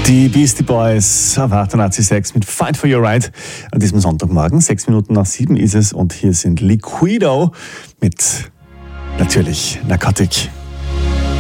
Die Beastie Boys auf 88.6 mit Fight for Your Right an diesem Sonntagmorgen. 6:06 ist es und hier sind Liquido mit natürlich Narcotic.